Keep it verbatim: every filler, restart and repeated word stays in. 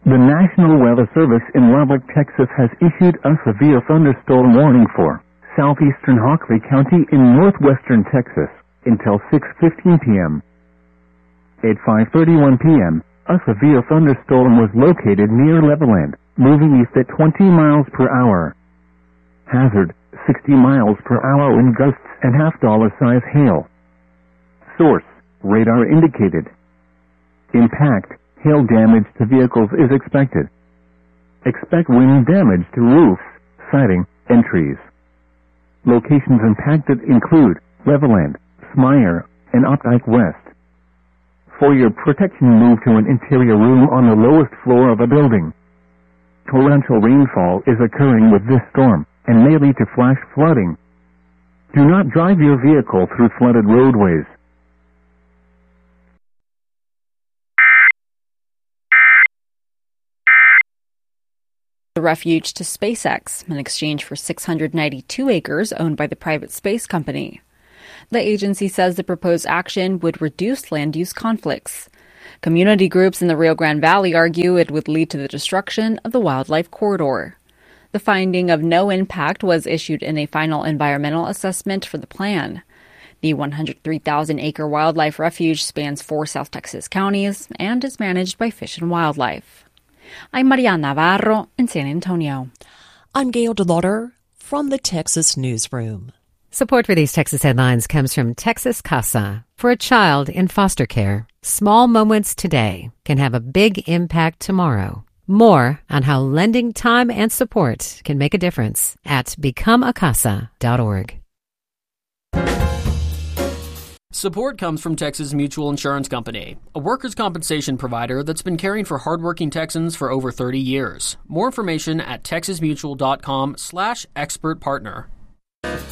The National Weather Service in Lubbock, Texas has issued a severe thunderstorm warning for southeastern Hockley County in northwestern Texas until six fifteen p.m. At five thirty-one p.m., a severe thunderstorm was located near Levelland, moving east at twenty miles per hour. Hazard, sixty miles per hour wind gusts and half-dollar size hail. Source, radar indicated. Impact, hail damage to vehicles is expected. Expect wind damage to roofs, siding, and trees. Locations impacted include Levelland, Smyer, and Opdyke West. For your protection, move to an interior room on the lowest floor of a building. Torrential rainfall is occurring with this storm and may lead to flash flooding. Do not drive your vehicle through flooded roadways. The refuge to SpaceX in exchange for six hundred ninety-two acres owned by the private space company. The agency says the proposed action would reduce land use conflicts. Community groups in the Rio Grande Valley argue it would lead to the destruction of the wildlife corridor. The finding of no impact was issued in a final environmental assessment for the plan. The one hundred three thousand acre wildlife refuge spans four South Texas counties and is managed by Fish and Wildlife. I'm Mariana Navarro in San Antonio. I'm Gail DeLauder from the Texas Newsroom. Support for these Texas headlines comes from Texas Casa. For a child in foster care, small moments today can have a big impact tomorrow. More on how lending time and support can make a difference at become a casa dot org. Support comes from Texas Mutual Insurance Company, a workers' compensation provider that's been caring for hardworking Texans for over thirty years. More information at texas mutual dot com slash expert partner.